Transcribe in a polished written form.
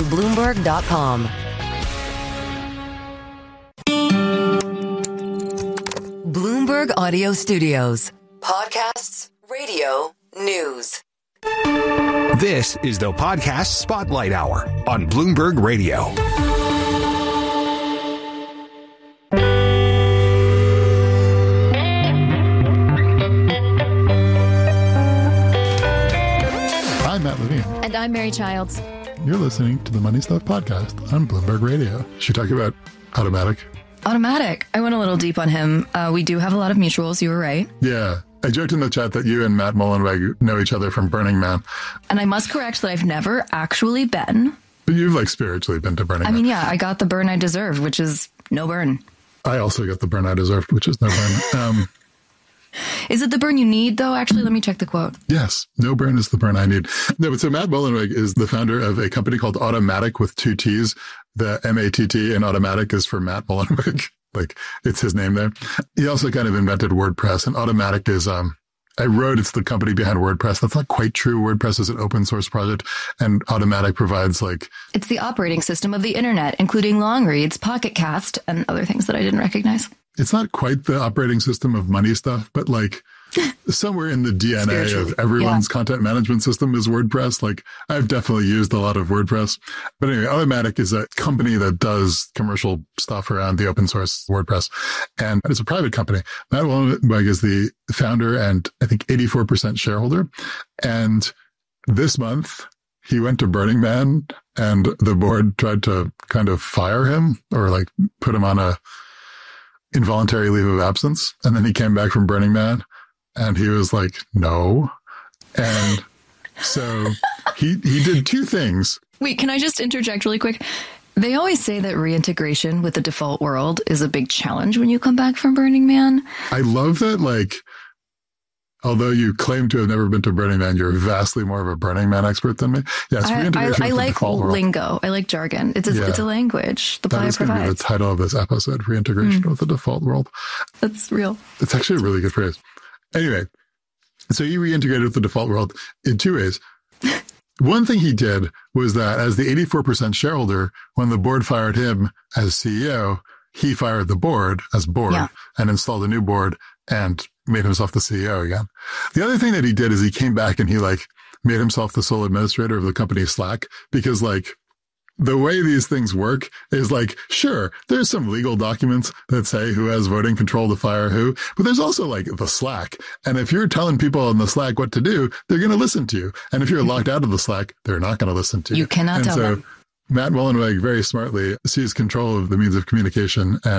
Bloomberg.com. Bloomberg Audio Studios. Podcasts, radio, news. This is the Podcast Spotlight Hour on Bloomberg Radio. I'm Matt Levine. And I'm Mary Childs. You're listening to the Money Stuff Podcast on Bloomberg Radio. Should we talk about Automatic? Automatic. I went a little deep on him. We do have a lot of mutuals. You were right. Yeah. I joked in the chat that you and Matt Mullenweg know each other from Burning Man. And I must correct that I've never actually been. But you've spiritually been to Burning Man. I mean, yeah, I got the burn I deserved, which is no burn. I also got the burn I deserved, which is no burn. Is it the burn you need, though? Actually, let me check the quote. Yes. No burn is the burn I need. No, but so Matt Mullenweg is the founder of a company called Automatic with two T's. The M-A-T-T in Automatic is for Matt Mullenweg. It's his name there. He also kind of invented WordPress, and Automatic is, I wrote it's the company behind WordPress. That's not quite true. WordPress is an open source project, and Automatic provides It's the operating system of the internet, including long reads, Pocket Cast, and other things that I didn't recognize. It's not quite the operating system of money stuff, but somewhere in the DNA of everyone's content management system is WordPress. I've definitely used a lot of WordPress. But anyway, Automatic is a company that does commercial stuff around the open source WordPress. And it's a private company. Matt Mullenweg is the founder and I think 84% shareholder. And this month, he went to Burning Man and the board tried to kind of fire him or put him on a involuntary leave of absence. And then he came back from Burning Man and he was like, no. And so he did two things. Wait, can I just interject really quick? They always say that reintegration with the default world is a big challenge when you come back from Burning Man. I love that, although you claim to have never been to Burning Man, you're vastly more of a Burning Man expert than me. Yes, reintegration I with like the default world. lingo. I like jargon. It's a language. The that playa is going to be the title of this episode, Reintegration with the Default World. That's real. It's actually a really good phrase. Anyway, so he reintegrated with the default world in two ways. One thing he did was that as the 84% shareholder, when the board fired him as CEO, he fired the board as board and installed a new board and made himself the CEO again. The other thing that he did is he came back and he made himself the sole administrator of the company Slack because the way these things work is sure, there's some legal documents that say who has voting control to fire who, but there's also the Slack. And if you're telling people on the Slack what to do, they're going to listen to you. And if you're locked out of the Slack, they're not going to listen to you. You cannot tell them. Matt Mullenweg very smartly seized control of the means of communication and